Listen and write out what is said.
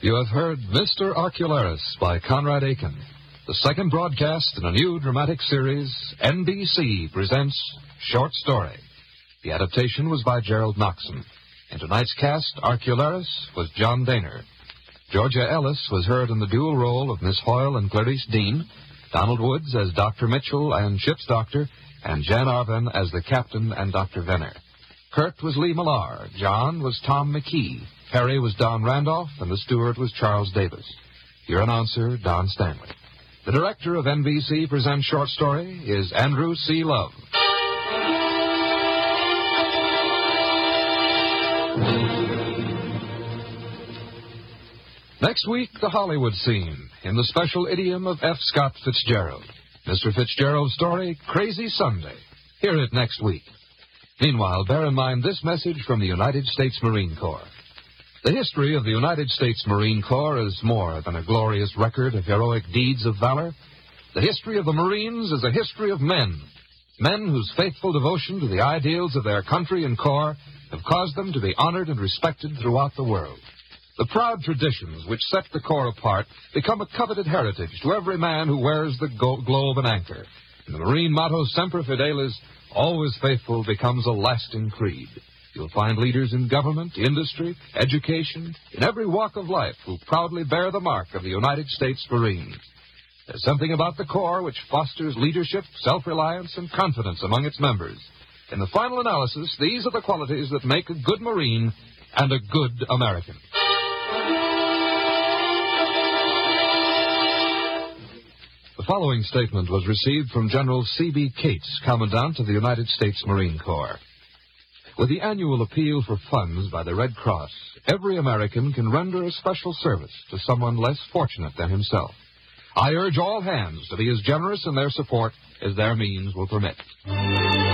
You have heard Mr. Arcularis by Conrad Aiken. The second broadcast in a new dramatic series, NBC presents Short Story. The adaptation was by Gerald Noxon. In tonight's cast, Arcularis was John Daner. Georgia Ellis was heard in the dual role of Miss Hoyle and Clarice Dean, Donald Woods as Dr. Mitchell and Ship's doctor, and Jan Arvin as the captain and Dr. Venner. Kurt was Lee Millar, John was Tom McKee, Harry was Don Randolph, and the steward was Charles Davis. Your announcer, Don Stanley. The director of NBC Presents Short Story is Andrew C. Love. Next week, the Hollywood scene, in the special idiom of F. Scott Fitzgerald. Mr. Fitzgerald's story, Crazy Sunday. Hear it next week. Meanwhile, bear in mind this message from the United States Marine Corps. The history of the United States Marine Corps is more than a glorious record of heroic deeds of valor. The history of the Marines is a history of men. Men whose faithful devotion to the ideals of their country and corps have caused them to be honored and respected throughout the world. The proud traditions which set the Corps apart become a coveted heritage to every man who wears the globe and anchor. And the Marine motto, Semper Fidelis, always faithful, becomes a lasting creed. You'll find leaders in government, industry, education, in every walk of life who proudly bear the mark of the United States Marines. There's something about the Corps which fosters leadership, self-reliance, and confidence among its members. In the final analysis, these are the qualities that make a good Marine and a good American. The following statement was received from General C.B. Cates, Commandant of the United States Marine Corps. With the annual appeal for funds by the Red Cross, every American can render a special service to someone less fortunate than himself. I urge all hands to be as generous in their support as their means will permit.